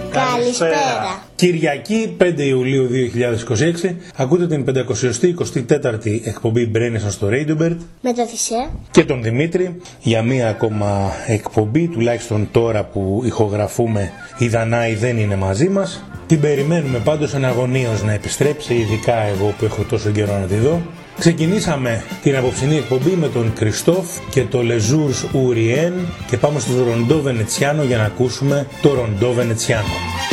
Καλησπέρα. Κυριακή 5 Ιουλίου 2026 ακούτε την 524η εκπομπή Brainison στο Radiobird Με τον Θησέ και τον Δημήτρη για μία ακόμα εκπομπή, τουλάχιστον τώρα που ηχογραφούμε η Δανάη δεν είναι μαζί μας. Την περιμένουμε πάντως αναγωνίως να επιστρέψει, ειδικά εγώ που έχω τόσο καιρό να τη δω. Ξεκινήσαμε την απόψινή εκπομπή με τον Κριστόφ και το Lejours Ourien και πάμε στο Ροντό Βενετσιάνο για να ακούσουμε το Ροντό Βενετσιάνο.